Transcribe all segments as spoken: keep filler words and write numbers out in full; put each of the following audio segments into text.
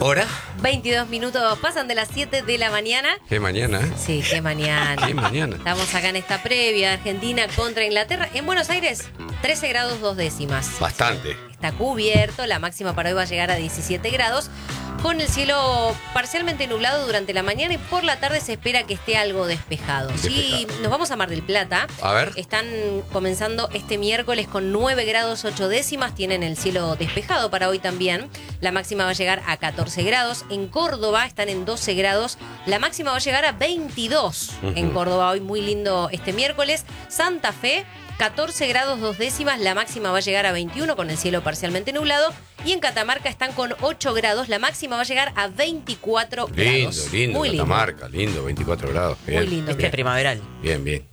¿Hora? veintidós minutos pasan de las siete de la mañana. Qué mañana, ¿eh? Sí, qué mañana. Qué mañana. Estamos acá en esta previa de Argentina contra Inglaterra. En Buenos Aires, trece grados dos décimas. Bastante. Está cubierto, la máxima para hoy va a llegar a diecisiete grados, con el cielo parcialmente nublado durante la mañana y por la tarde se espera que esté algo despejado. Despejado. Sí, nos vamos a Mar del Plata. A ver. Están comenzando este miércoles con nueve grados ocho décimas, tienen el cielo despejado para hoy también. La máxima va a llegar a catorce grados. En Córdoba están en doce grados, la máxima va a llegar a veintidós. Uh-huh. En Córdoba hoy muy lindo este miércoles. Santa Fe, catorce grados dos décimas, la máxima va a llegar a veintiuno con el cielo parcialmente nublado. Y en Catamarca están con ocho grados, la máxima va a llegar a veinticuatro lindo, grados. Lindo, lindo, muy lindo. Catamarca, lindo, veinticuatro grados. Bien, muy lindo. Este primaveral. Bien, bien.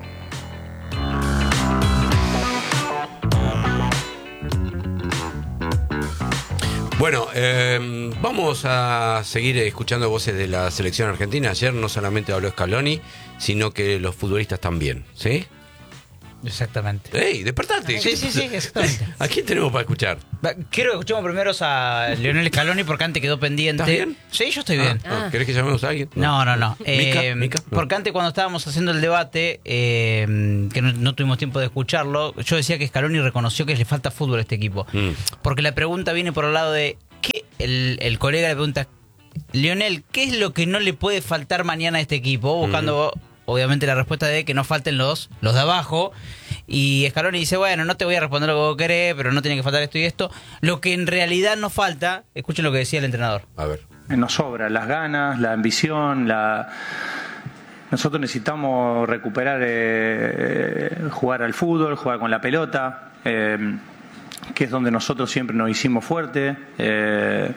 Bueno, eh, vamos a seguir escuchando voces de la selección argentina. Ayer no solamente habló Scaloni, sino que los futbolistas también, ¿sí? Exactamente. ¡Ey, despertate! Sí, sí, sí, exactamente. ¿A quién tenemos para escuchar? Quiero que escuchemos primero a Lionel Scaloni porque antes quedó pendiente. ¿Estás bien? Sí, yo estoy bien. Ah, ¿querés que llamemos a alguien? No, no, no. ¿Mica? Eh, ¿Mica? No. Porque antes cuando estábamos haciendo el debate, eh, que no, no tuvimos tiempo de escucharlo, yo decía que Scaloni reconoció que le falta fútbol a este equipo. Mm. Porque la pregunta viene por el lado de ¿qué? El, el colega le pregunta, Lionel, ¿qué es lo que no le puede faltar mañana a este equipo? Buscando, mm. obviamente, la respuesta de que no falten los, los de abajo. Y Scaloni dice, bueno, no te voy a responder lo que vos querés, pero no tiene que faltar esto y esto. Lo que en realidad nos falta, escuchen lo que decía el entrenador. A ver. Nos sobra las ganas, la ambición, la... Nosotros necesitamos recuperar, eh, jugar al fútbol, jugar con la pelota, eh, que es donde nosotros siempre nos hicimos fuertes, eh,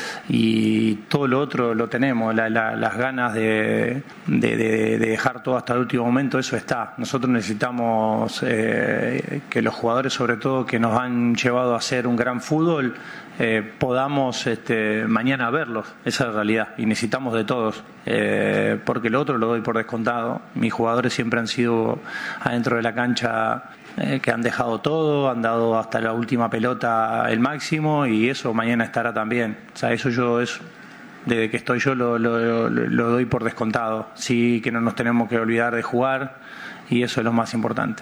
y todo lo otro lo tenemos, la, la, las ganas de, de, de, de dejar todo hasta el último momento, eso está. Nosotros necesitamos eh, que los jugadores, sobre todo, que nos han llevado a hacer un gran fútbol, eh, podamos este, mañana verlos, esa es la realidad, y necesitamos de todos, eh, porque lo otro lo doy por descontado. Mis jugadores siempre han sido adentro de la cancha, Eh, que han dejado todo, han dado hasta la última pelota el máximo, y eso mañana estará también. O sea, eso yo es desde que estoy yo lo, lo, lo doy por descontado. Sí, que no nos tenemos que olvidar de jugar, y eso es lo más importante.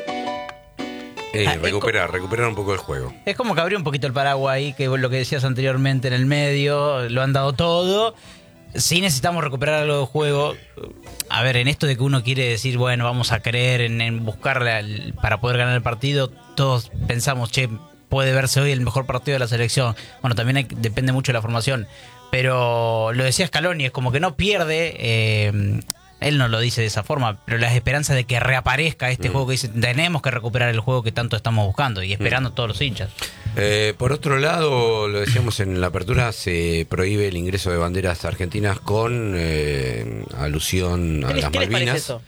Eh, recuperar, recuperar un poco el juego. Es como que abrió un poquito el paraguas ahí, que lo que decías anteriormente en el medio, lo han dado todo. Sí necesitamos recuperar algo de juego. A ver, en esto de que uno quiere decir, bueno, vamos a creer en, en buscar la, para poder ganar el partido, todos pensamos, che, puede verse hoy el mejor partido de la selección. Bueno, también hay, depende mucho de la formación. Pero lo decía Scaloni, es como que no pierde, eh, él no lo dice de esa forma, pero las esperanzas de que reaparezca este mm. juego que dice, tenemos que recuperar el juego que tanto estamos buscando y esperando mm. todos los hinchas. Eh, por otro lado, lo decíamos en la apertura, se prohíbe el ingreso de banderas argentinas con eh, alusión a las ¿Qué les Malvinas. parece eso?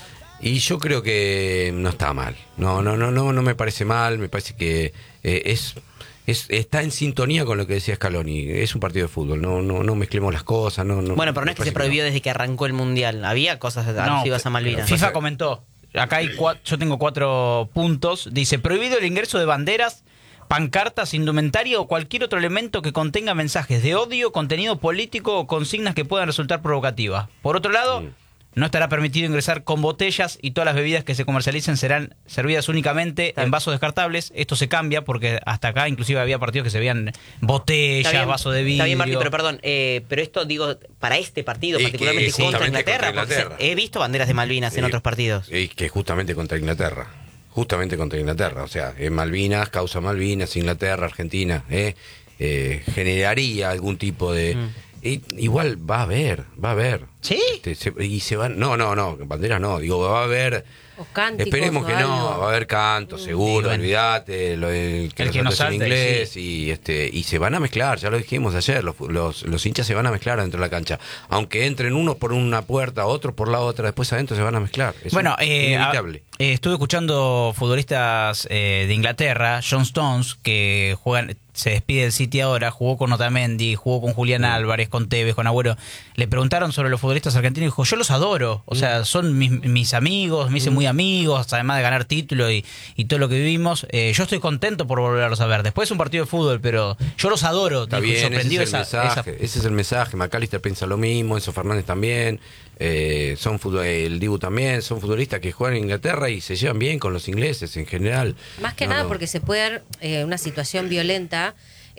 Y yo creo que no está mal. No, no, no, no, no me parece mal. Me parece que eh, es, es está en sintonía con lo que decía Scaloni. Es un partido de fútbol. No, no, no mezclemos las cosas. No, no, bueno, pero no es que se prohibió que no. Desde que arrancó el mundial. Había cosas alusivas no, a Malvinas. FIFA comentó. Acá hay cuatro, yo tengo cuatro puntos. Dice, prohibido el ingreso de banderas, pancartas, indumentaria o cualquier otro elemento que contenga mensajes de odio, contenido político o consignas que puedan resultar provocativas. Por otro lado, mm. no estará permitido ingresar con botellas y todas las bebidas que se comercialicen serán servidas únicamente Está en vasos descartables. Esto se cambia porque hasta acá inclusive había partidos que se veían botellas, vasos de vidrio. Está bien, Martín, pero perdón, eh, pero esto digo, para este partido, y particularmente contra Inglaterra, contra Inglaterra. Porque se, he visto banderas de Malvinas y, en otros partidos. Y que justamente contra Inglaterra. Justamente contra Inglaterra, o sea, en Malvinas, causa Malvinas, Inglaterra, Argentina, eh, eh, generaría algún tipo de... Mm. Y, igual va a haber, va a haber. ¿Sí? Este, se, y se van... No, no, no, banderas no, digo, va a haber... O cánticos, esperemos o que algo. no, va a haber canto, seguro, bueno. olvídate, lo, el, que, el que nos en inglés, sí. y este y se van a mezclar, ya lo dijimos ayer, los, los, los hinchas se van a mezclar dentro de la cancha, aunque entren unos por una puerta, otros por la otra, después adentro se van a mezclar. Eso bueno, es eh, inevitable. A, eh, estuve escuchando futbolistas eh, de Inglaterra, John Stones, que juegan, se despide del City ahora, jugó con Otamendi, jugó con Julián Álvarez, con Tevez, con Agüero. Le preguntaron sobre los futbolistas argentinos y dijo, yo los adoro, o sea, son mis, mis amigos, me dicen muy amigos, además de ganar título y, y todo lo que vivimos. Eh, yo estoy contento por volverlos a ver. Después es un partido de fútbol, pero yo los adoro. Está dijo, bien, sorprendió ese es el esa, mensaje, esa- ese es el mensaje. McAllister piensa lo mismo, Enzo Fernández también, eh, son fútbol- el Dibu también, son futbolistas que juegan en Inglaterra y se llevan bien con los ingleses en general. Más que No, nada no. porque se puede dar eh, una situación violenta.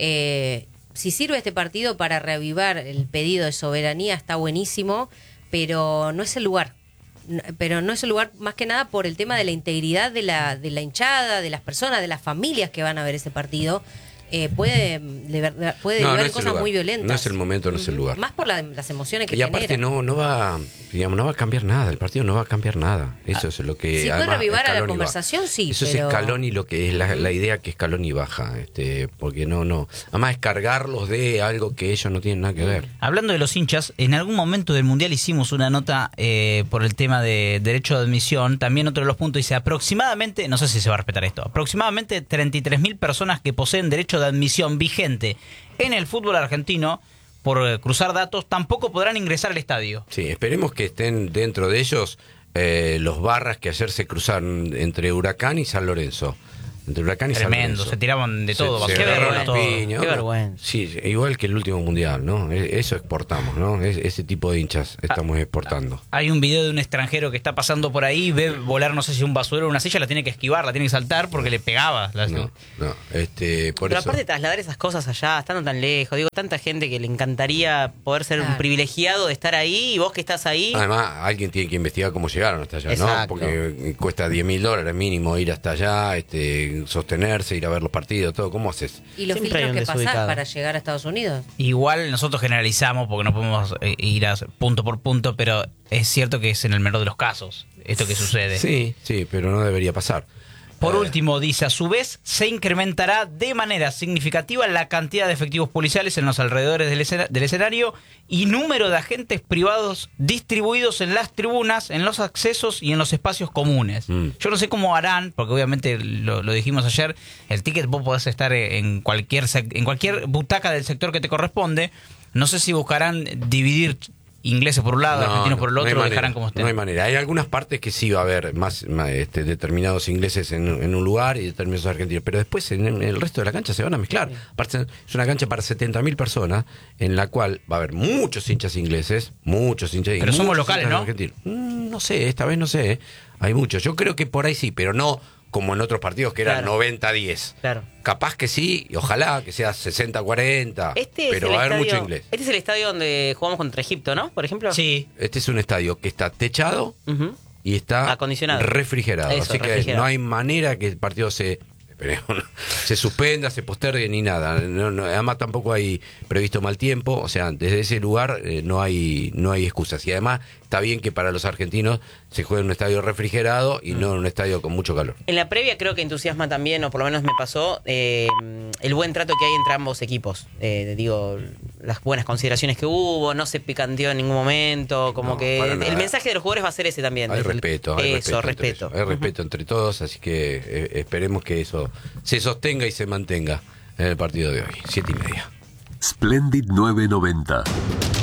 Eh, si sirve este partido para reavivar el pedido de soberanía, está buenísimo, pero no es el lugar. N- Pero no es el lugar más que nada por el tema de la integridad de la, de la hinchada, de las personas, de las familias que van a ver ese partido. Eh, puede de verdad, puede No, no derivar es el cosas lugar. muy violentas. No es el momento, no es el lugar. Más por la- las emociones que Y aparte genera. no no va, digamos, no va a cambiar nada, el partido no va a cambiar nada. Eso es lo que Si puede además, reavivar a la Scaloni va. conversación, sí, Eso pero- es Scaloni lo que es la, la idea que Scaloni baja, este, porque no no, además es cargarlos de algo que ellos no tienen nada que ver. Hablando de los hinchas, en algún momento del Mundial hicimos una nota eh, por el tema de derecho de admisión. También otro de los puntos dice aproximadamente, no sé si se va a respetar esto, aproximadamente treinta y tres mil personas que poseen derecho de admisión vigente en el fútbol argentino por eh, cruzar datos tampoco podrán ingresar al estadio. Sí, esperemos que estén dentro de ellos eh, los barras que ayer se cruzaron entre Huracán y San Lorenzo. Entre Huracán y San Tremendo, Lorenzo. se tiraban de Se- todo. se qué agarraron vergüenza. a todo. piña, Qué ¿no? vergüenza. Sí, igual que el último mundial, ¿no? E- Eso exportamos, ¿no? Es- ese tipo de hinchas estamos exportando. Hay un video de un extranjero que está pasando por ahí, ve volar, no sé si un basurero o una silla, la tiene que esquivar, la tiene que saltar porque le pegaba. La- No, no, este, por Pero eso. aparte trasladar esas cosas allá, estando tan lejos, digo, tanta gente que le encantaría poder ser un Claro. privilegiado de estar ahí y vos que estás ahí. Además, alguien tiene que investigar cómo llegaron hasta allá, ¿no? Exacto. Porque cuesta diez mil dólares mínimo ir hasta allá, este, sostenerse, ir a ver los partidos, todo. ¿Cómo haces? Y los Siempre hay filtros un que pasás desubicado. para llegar a Estados Unidos. Igual nosotros generalizamos porque no podemos eh, ir a punto por punto, pero es cierto que es en el menor de los casos esto que sucede. Sí, sí, pero no debería pasar. Por Eh, último, dice, a su vez, se incrementará de manera significativa la cantidad de efectivos policiales en los alrededores del, escena- del escenario y número de agentes privados distribuidos en las tribunas, en los accesos y en los espacios comunes. Mm. Yo no sé cómo harán, porque obviamente lo, lo dijimos ayer, el ticket vos podés estar en cualquier, sec- en cualquier butaca del sector que te corresponde. No sé si buscarán dividir ingleses por un lado, No, argentinos no, por el no otro, hay o manera, dejarán como estén. No hay manera. Hay algunas partes que sí va a haber más, más, este, determinados ingleses en, en un lugar y determinados argentinos, pero después en, en el resto de la cancha se van a mezclar. Aparte, es una cancha para setenta mil personas en la cual va a haber muchos hinchas ingleses, muchos hinchas Pero y somos muchos locales, hinchas ¿no? argentinos. Mm, no sé, esta vez no sé. ¿eh? Hay muchos. Yo creo que por ahí sí, pero no como en otros partidos que eran Claro. noventa a diez. Claro. Capaz que sí, y ojalá que sea sesenta a cuarenta, Este es pero el va a haber estadio, mucho inglés. Este es el estadio donde jugamos contra Egipto, ¿no? Por ejemplo. Sí, Este es un estadio que está techado Ujú. y está Acondicionado. refrigerado. Eso, así que refrigerado. no hay manera que el partido se esperemos, no, se suspenda, se postergue ni nada. No, no, además tampoco hay previsto mal tiempo, o sea, desde ese lugar eh, no hay no hay excusas. Y además está bien que para los argentinos se juegue en un estadio refrigerado y no en un estadio con mucho calor. En la previa creo que entusiasma también, o por lo menos me pasó, eh, el buen trato que hay entre ambos equipos. Eh, digo, las buenas consideraciones que hubo, no se picanteó en ningún momento, como No, que para el nada. mensaje de los jugadores va a ser ese también. Hay desde el- respeto, hay eso, respeto. respeto. entre ellos. Hay respeto entre todos, así que eh, esperemos que eso se sostenga y se mantenga en el partido de hoy, siete y media. Splendid nueve noventa.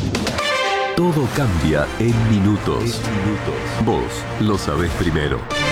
Todo cambia en minutos. Vos lo sabés primero.